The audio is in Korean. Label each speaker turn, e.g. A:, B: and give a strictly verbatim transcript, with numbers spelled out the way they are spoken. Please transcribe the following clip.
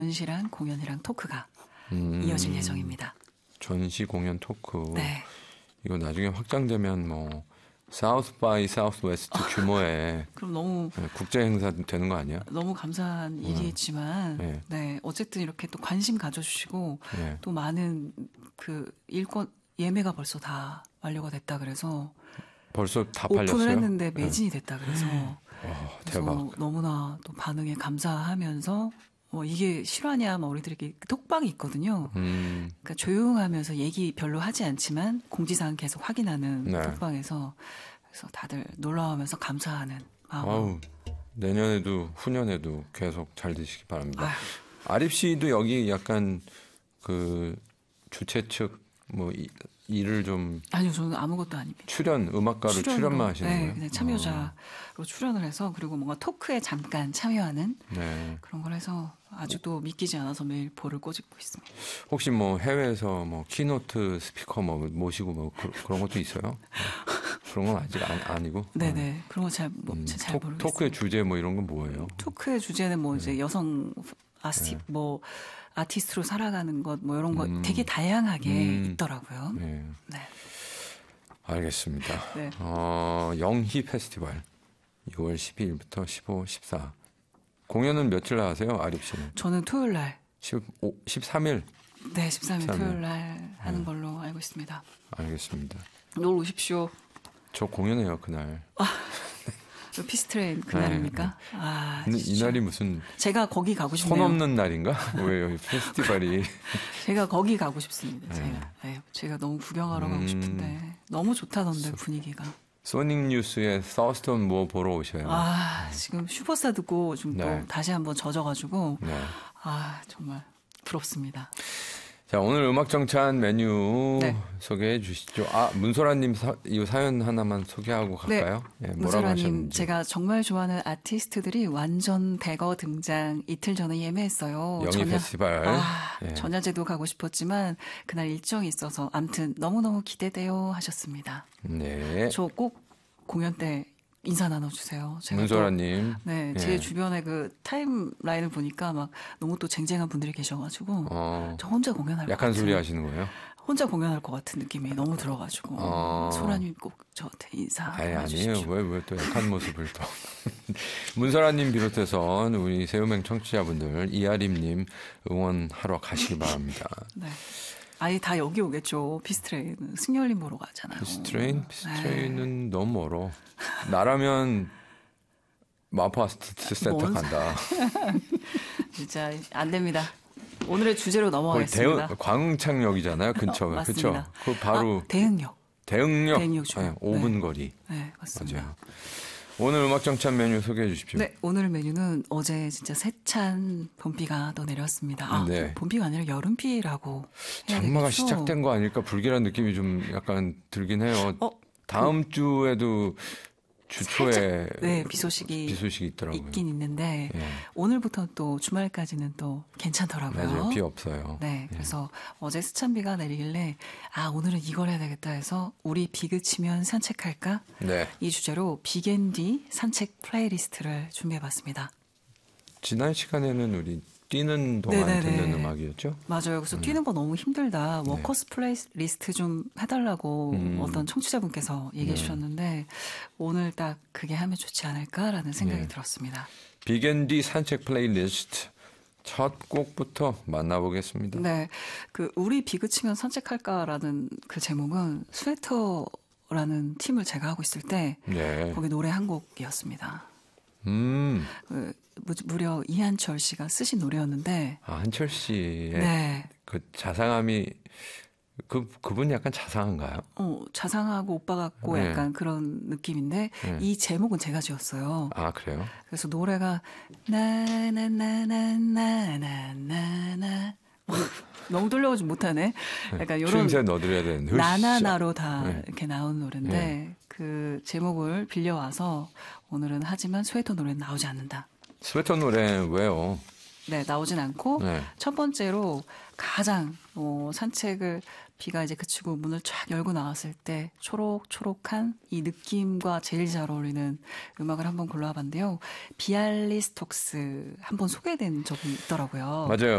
A: 전시랑 공연이랑 토크가
B: 음,
A: 이어질 예정입니다.
B: 전시 공연 토크.
A: 네.
B: 이거 나중에 확장되면 뭐 사우스 바이 사우스 웨스트 규모의
A: 그럼 너무
B: 국제 행사 되는 거 아니야?
A: 너무 감사한 일이지만
B: 네.
A: 네. 어쨌든 이렇게 또 관심 가져주시고
B: 네.
A: 또 많은 그 일권 예매가 벌써 다 완료가 됐다 그래서
B: 벌써 다 팔렸어요?
A: 오픈을 했는데 매진이 됐다 그래서,
B: 와,
A: 그래서
B: 대박.
A: 너무나 또 반응에 감사하면서 뭐 이게 실화냐 막 우리들에게 톡방이 있거든요.
B: 음.
A: 그러니까 조용하면서 얘기 별로 하지 않지만 공지사항 계속 확인하는
B: 네.
A: 톡방에서 그래서 다들 놀라우면서 감사하는 마음.
B: 아우, 내년에도 후년에도 계속 잘 되시기 바랍니다.
A: 아유.
B: 아립 씨도 여기 약간 그 주최 측 뭐 일을 좀
A: 아니요, 저는 아무것도 아닙니다.
B: 출연 음악가로
A: 출연으로,
B: 출연만 하시는
A: 네,
B: 거예요?
A: 그냥 참여자로
B: 어.
A: 출연을 해서 그리고 뭔가 토크에 잠깐 참여하는
B: 네.
A: 그런 걸 해서 아직도 믿기지 않아서 매일 볼을 꼬집고 있습니다.
B: 혹시 뭐 해외에서 뭐 키노트 스피커 뭐 모시고 뭐 그, 그런 것도 있어요? 그런 건 아직 아, 아니고.
A: 네네. 어. 그런 거 잘 뭐,
B: 음,
A: 잘
B: 토,
A: 모르겠어요.
B: 토크의 주제 뭐 이런 건 뭐예요?
A: 토크의 주제는 뭐 이제 여성 아스티
B: 네.
A: 뭐 아티스트로 살아가는 것 뭐 이런 거
B: 음.
A: 되게 다양하게
B: 음.
A: 있더라고요.
B: 네.
A: 네.
B: 알겠습니다.
A: 네.
B: 어, 영희 페스티벌 유월 십이일부터 십오, 십사 공연은 며칠 날 하세요? 아립 씨는?
A: 저는 토요일 날
B: 십오, 십삼일
A: 네, 십삼일
B: 십삼일.
A: 토요일 날 하는
B: 네.
A: 걸로 알고 있습니다.
B: 알겠습니다.
A: 놀러 오십시오.
B: 저 공연해요 그날.
A: 피스트레인 그날입니까? 아,
B: 근데
A: 진짜.
B: 이날이 무슨
A: 제가 거기 가고 싶네요.
B: 손 없는 날인가? 왜 여기 페스티벌이?
A: 제가 거기 가고 싶습니다.
B: 네.
A: 제가 네, 제가 너무 구경하러
B: 음.
A: 가고 싶은데 너무 좋다던데 분위기가.
B: 소닉 뉴스에 서스톤 뭐 보러 오셔요.
A: 아 지금 슈퍼스타 듣고 좀 또
B: 네.
A: 다시 한번 젖어가지고
B: 네.
A: 아 정말 부럽습니다.
B: 자 오늘 음악 정찬 메뉴
A: 네.
B: 소개해 주시죠. 아 문소라님 사, 이 사연 하나만 소개하고 갈까요? 네. 네, 뭐라고
A: 문소라님,
B: 하셨는지.
A: 제가 정말 좋아하는 아티스트들이 완전 대거 등장 이틀 전에 예매했어요.
B: 영희
A: 전야-
B: 페스티벌.
A: 아,
B: 예.
A: 전야제도 가고 싶었지만 그날 일정이 있어서 암튼 너무너무 기대돼요 하셨습니다.
B: 네.
A: 저 꼭 공연 때 인사 나눠주세요. 제가 또
B: 문소라님.
A: 네,
B: 예.
A: 제 주변에 그 타임라인을 보니까 막 너무 또 쟁쟁한 분들이 계셔가지고
B: 어,
A: 저 혼자 공연할 것
B: 약한
A: 같은
B: 소리 하시는 거예요?
A: 혼자 공연할 것 같은 느낌이 너무 들어가지고
B: 어.
A: 소라님 꼭 저한테 인사
B: 아니,
A: 해주십시오.
B: 아니에요. 왜, 왜 또 약한 모습을 또. 문소라님 비롯해서 우리 새우맹 청취자분들, 이아림님 응원하러 가시기 바랍니다.
A: 네. 아예 다 여기 오겠죠. 피스트레인 승열님 보러 가잖아요.
B: 피스트레인? 피스트레인은 너무 멀어. 나라면 마포 아스트 센터
A: 뭔
B: 간다.
A: 진짜 안 됩니다. 오늘의 주제로
B: 거의
A: 넘어가겠습니다.
B: 대흥, 광흥창역이잖아요. 근처가.
A: 어,
B: 그쵸?
A: 맞습니다.
B: 그 바로
A: 아, 대흥역.
B: 대흥역.
A: 대흥역 쪽.
B: 네, 오 분
A: 네.
B: 거리.
A: 네, 맞습니다.
B: 맞아요. 오늘 음악 정찬 메뉴 소개해 주십시오.
A: 네, 오늘 메뉴는 어제 진짜 세찬 봄비가 또 내렸습니다. 아,
B: 네.
A: 봄비가 아니라 여름비라고 해야
B: 장마가
A: 되겠죠?
B: 시작된 거 아닐까 불길한 느낌이 좀 약간 들긴 해요.
A: 어,
B: 다음 주에도 주 초에
A: 살짝, 네, 비 소식이
B: 비 소식이 있더라고요.
A: 있긴 있는데
B: 예.
A: 오늘부터 또 주말까지는 또 괜찮더라고요.
B: 맞아요. 비 없어요.
A: 네,
B: 예.
A: 그래서 어제 스찬비가 내리길래 아 오늘은 이걸 해야 되겠다 해서 우리 비 그치면 산책할까?
B: 네.
A: 이 주제로 비앤디 산책 플레이리스트를 준비해봤습니다.
B: 지난 시간에는 우리 뛰는 동안
A: 네네네.
B: 듣는 음악이었죠?
A: 맞아요. 그래서 뛰는 거 너무 힘들다.
B: 네.
A: 워커스 플레이리스트 좀 해달라고
B: 음.
A: 어떤 청취자분께서 얘기해
B: 네.
A: 주셨는데 오늘 딱 그게 하면 좋지 않을까라는 생각이
B: 네.
A: 들었습니다.
B: 비앤디 산책 플레이리스트 첫 곡부터 만나보겠습니다.
A: 네, 그 우리 비 그치면 산책할까라는 그 제목은 스웨터라는 팀을 제가 하고 있을 때
B: 네.
A: 거기 노래 한 곡이었습니다.
B: 음.
A: 그 무- 무려 이한철 씨가 쓰신 노래였는데
B: 아, 한철 씨의
A: 네,
B: 그 자상함이 그 그분이 약간 자상한가요?
A: 어, 자상하고 오빠 같고
B: 네.
A: 약간 그런 느낌인데
B: 네.
A: 이 제목은 제가 지었어요.
B: 아, 그래요?
A: 그래서 노래가 나나나나나나나나 너무 돌려가지고 못하네. 약간 이런
B: 추임새 넣어드려야 되는데.
A: 나나나로 다
B: 네.
A: 이렇게 나온 노래인데
B: 네.
A: 그 제목을 빌려와서 오늘은 하지만 스웨터 노래는 나오지 않는다.
B: 스웨터 노래 왜요?
A: 네, 나오진 않고
B: 네.
A: 첫 번째로 가장 어, 산책을 비가 이제 그치고 문을 쫙 열고 나왔을 때 초록초록한 이 느낌과 제일 잘 어울리는 음악을 한번 골라봤는데요. 비알리스톡스 한번 소개된 적이 있더라고요.
B: 맞아요.